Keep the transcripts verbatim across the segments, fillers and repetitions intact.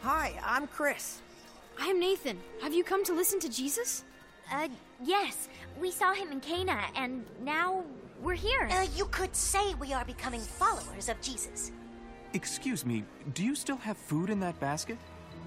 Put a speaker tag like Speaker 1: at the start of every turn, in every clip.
Speaker 1: Hi, I'm Chris.
Speaker 2: I'm Nathan. Have you come to listen to Jesus?
Speaker 3: Uh, yes. We saw him in Cana, and now we're here.
Speaker 4: Uh, you could say we are becoming followers of Jesus.
Speaker 5: Excuse me, do you still have food in that basket?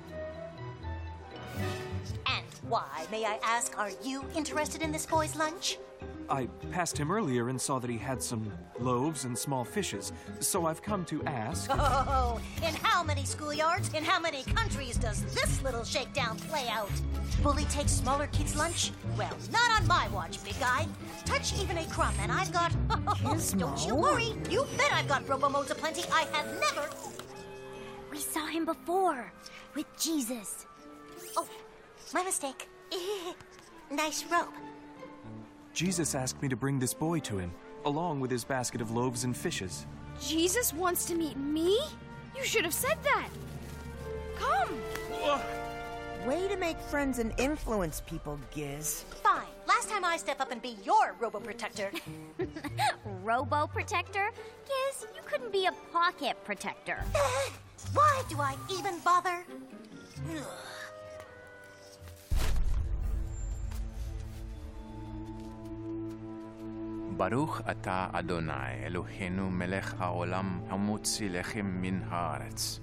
Speaker 4: And why, may I ask, are you interested in this boy's lunch?
Speaker 5: I passed him earlier and saw that he had some loaves and small fishes, so I've come to ask...
Speaker 4: Oh, in how many schoolyards, in how many countries does this little shakedown play out? Bully takes smaller kids' lunch? Well, not on my watch, big guy. Touch even a crumb and I've got... Don't you worry, you bet I've got robo-modes aplenty. I have never...
Speaker 3: We saw him before, with Jesus.
Speaker 4: Oh, my mistake. Nice robe.
Speaker 5: Jesus asked me to bring this boy to him, along with his basket of loaves and fishes.
Speaker 2: Jesus wants to meet me? You should have said that. Come.
Speaker 1: Way to make friends and influence people, Giz.
Speaker 4: Fine. Last time I step up and be your robo-protector.
Speaker 3: Robo-protector? Giz, you couldn't be a pocket protector.
Speaker 4: Why do I even bother?
Speaker 6: Baruch ata Adonai Eloheinu melech haolam hamotzi lechem min haaretz.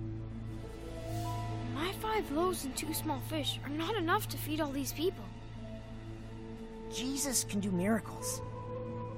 Speaker 2: My five loaves and two small fish are not enough to feed all these people.
Speaker 1: Jesus can do miracles.